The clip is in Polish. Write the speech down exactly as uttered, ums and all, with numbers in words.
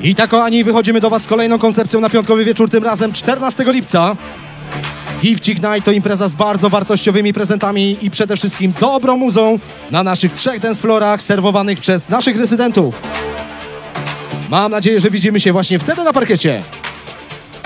I tak, kochani, wychodzimy do Was z kolejną koncepcją na piątkowy wieczór, tym razem czternastego lipca. Gifcik Night to impreza z bardzo wartościowymi prezentami i przede wszystkim dobrą muzą na naszych trzech dance floorach serwowanych przez naszych rezydentów. Mam nadzieję, że widzimy się właśnie wtedy na parkiecie.